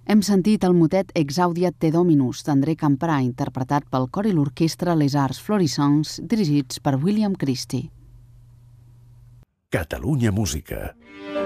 Hem sentit el motet Exaudiat te Dominus d'André Camprà, interpretat pel cor i l'orquestra Les Arts Florissants, dirigits per William Christie. Catalunya Música.